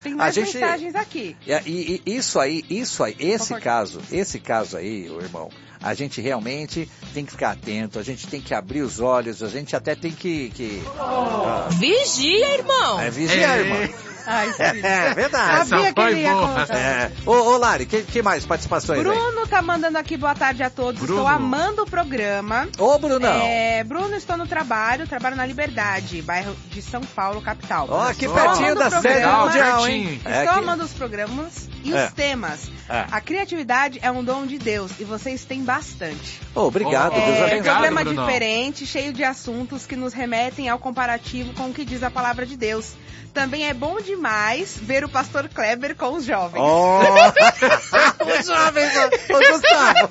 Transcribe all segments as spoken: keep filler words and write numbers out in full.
Tem mais a gente, mensagens aqui. E, e isso aí, isso aí, esse caso, esse caso aí, o irmão, a gente realmente tem que ficar atento, a gente tem que abrir os olhos, a gente até tem que... que oh. uh, vigia, irmão! É, vigia, é. irmão. Ai, é verdade. Sabia que ele ia contar. É. Ô, ô Lari, que, que mais participações Bruno aí? tá mandando aqui boa tarde a todos. Bruno. Estou amando o programa. Ô, Brunão. É, Bruno, estou no trabalho, trabalho na Liberdade, bairro de São Paulo, capital. Ó, oh, que pertinho da sede mundial, hein? Estou é amando os programas e é. os temas. É. A criatividade é um dom de Deus e vocês têm bastante. Oh, obrigado, é, Deus abençoe. É um programa Bruno. diferente, cheio de assuntos que nos remetem ao comparativo com o que diz a palavra de Deus. Também é bom demais ver o pastor Kleber com os jovens. Oh! Os jovens, ô Gustavo.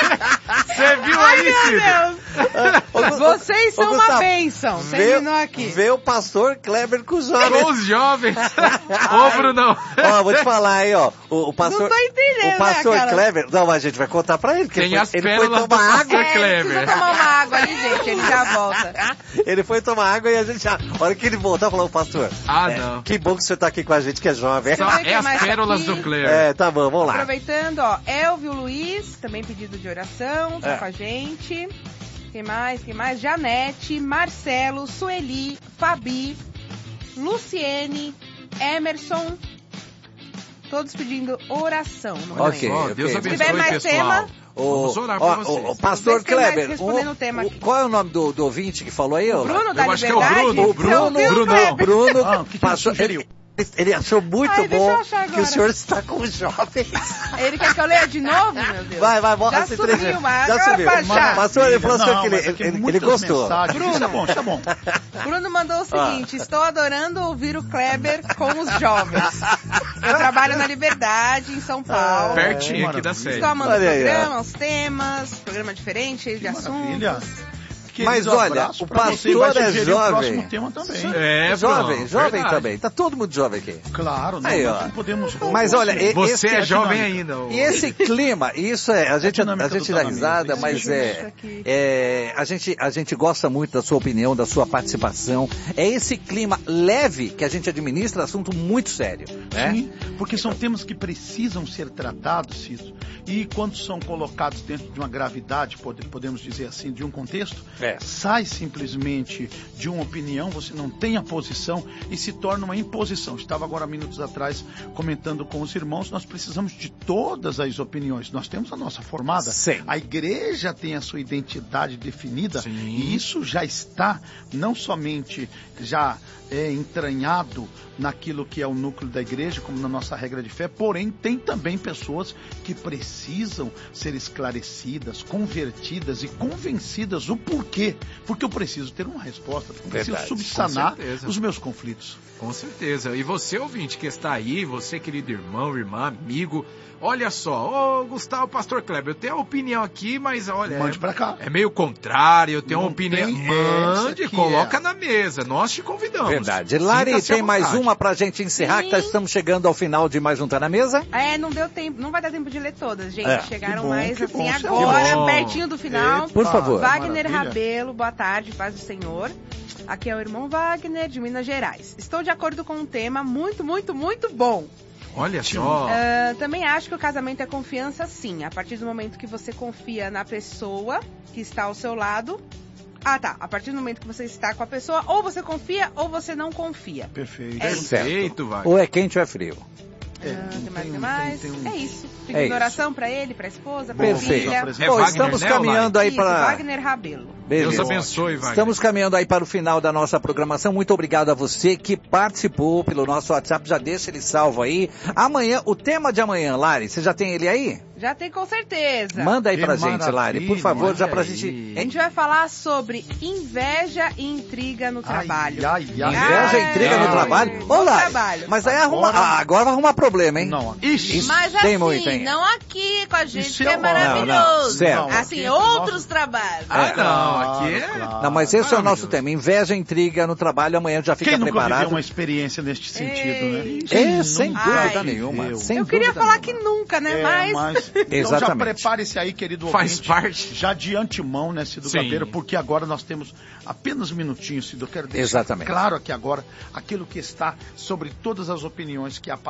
Você viu Ai, aí, meu Cid? Deus. Vocês são ô, uma bênção. Terminou aqui. Vê o pastor Kleber com os jovens. Com os jovens. Ô, Brunão. Ó, vou te falar aí, ó. O, o pastor, não tô entendendo, o pastor né, Kleber... Não, mas a gente vai contar pra ele. Tem ele as foi, ele foi tomar água. É, ele precisa tomar uma água aí, gente. Ele já volta. Ele foi tomar água e a gente já... A hora que ele voltar, falou, pastor... Ah, é, não. Que bom que você tá aqui com a gente, que é jovem. Só é as pérolas aqui do Kleber. É, tá bom, vamos lá. Aproveitando, ó, Elvio Luiz, também pedido de oração, tá é. com a gente. Quem mais? Quem mais? Janete, Marcelo, Sueli, Fabi, Luciene, Emerson. Todos pedindo oração. No ok, oh, okay. Deus abençoe, Se tiver mais pessoal. tema... O, Vamos orar ó, pra vocês. O, o pastor Kleber, o, tema o, qual é o nome do, do ouvinte que falou aí? O Bruno da Eu Liberdade? Acho que é o Bruno. O Bruno, Bruno, Bruno, ah, que que passou, ele, ele achou muito Ai, bom que o senhor está com os jovens. Ele quer que eu leia de novo, meu Deus? Vai, vai, bora. Já subiu, mas já agora subiu. pra já. Pastor, ele falou assim não, que ele, ele, ele, ele gostou. Bruno, tá bom, tá bom. Bruno mandou o seguinte, ah. estou adorando ouvir o Kleber com os jovens. Eu trabalho na Liberdade, em São Paulo. Pertinho aqui da sede. Estou amando o programa, os temas, programa diferente, cheio de Maravilha. assuntos. Mas olha, o pastor é jovem. O tema também. É, jovem, jovem verdade. Também. Tá todo mundo jovem aqui. Claro, não, aí, nós ó. não podemos... Mas olha, você esse é jovem ainda. E esse clima, isso é, a gente, a gente dá risada, mas é, é a, gente, a gente gosta muito da sua opinião, da sua participação. É esse clima leve que a gente administra assunto muito sério. Né? Sim, porque são temas que precisam ser tratados, Cícero. E quando são colocados dentro de uma gravidade, podemos dizer assim, de um contexto, é. sai simplesmente de uma opinião, você não tem a posição e se torna uma imposição. Estava agora minutos atrás comentando com os irmãos, nós precisamos de todas as opiniões. Nós temos a nossa formada, Sim. a igreja tem a sua identidade definida. Sim. E isso já está não somente já é, entranhado naquilo que é o núcleo da igreja, como na nossa regra de fé, porém tem também pessoas que precisam ser esclarecidas, convertidas e convencidas o porquê. Porque eu preciso ter uma resposta, eu preciso Verdade, subsanar os meus conflitos. Com certeza. E você, ouvinte, que está aí, você, querido irmão, irmã, amigo, olha só, ô Gustavo, pastor Kleber, eu tenho a opinião aqui, mas olha... Mande pra cá. É meio contrário, eu tenho Não uma opinião... tem, Mande, é, coloca é. na mesa, nós te convidamos. Verdade. Lari, tem mais uma pra gente encerrar, Sim. que nós estamos chegando ao final de mais um Tá Na Mesa. É, não deu tempo, não vai dar tempo de ler todas, gente. É. Chegaram Que bom, mais que assim bom, agora, bom. pertinho do final. Por favor. Wagner Maravilha. Rabelo, boa tarde, paz do Senhor. Aqui é o irmão Wagner, de Minas Gerais. Estou de acordo com um tema muito, muito, muito bom. Olha só. Uh, também acho que o casamento é confiança, sim. A partir do momento que você confia na pessoa que está ao seu lado... Ah, tá. A partir do momento que você está com a pessoa, ou você confia ou você não confia. Perfeito. É isso. Perfeito, Wagner. Ou é quente ou é frio. É, Ah, tem mais, tem tem um- mais. tem- tem um- É isso. É Pedindo isso. oração pra ele, pra esposa, pra Perfeito. filha. É Bom, Wagner, estamos né, caminhando aí Isso, para... Wagner Rabelo. Beleza. Deus abençoe, Wagner. Estamos caminhando aí para o final da nossa programação. Muito obrigado a você que participou pelo nosso WhatsApp. Já deixa ele salvo aí. Amanhã, o tema de amanhã, Lari, você já tem ele aí? Já tem com certeza. Manda aí Que pra gente, Lari, por favor, maravilha. já pra Olha gente... aí. A gente vai falar sobre inveja e intriga no trabalho. Ai, ai, ai. Inveja e Ai, intriga no ai. trabalho? No Ô, Lari, trabalho. mas aí arruma... Agora- Ah, agora vai arrumar problema, hein? Não, Ixi, isso- Mas tem assim, muito, hein? não aqui com a gente, Isso que é é uma- maravilhoso. Não, não, certo. Não, Assim, aqui é outros nosso- trabalhos. Ah, Claro, não, aqui é... claro. Não, mas esse é o nosso Maravilhoso. tema. Inveja e intriga no trabalho. Amanhã já fica Quem nunca preparado. viveu uma experiência neste sentido, né? Ei. É, sem nunca dúvida Ai. nenhuma. viveu? Sem Eu queria dúvida falar nenhuma. que nunca, né? É, mas... mas Então Exatamente. já prepare-se aí, querido Faz ouvinte, parte. já de antemão, né, Cido Sim. Gabeira, porque agora nós temos apenas minutinhos, Cido. Eu quero deixar Exatamente. claro aqui agora aquilo que está sobre todas as opiniões que a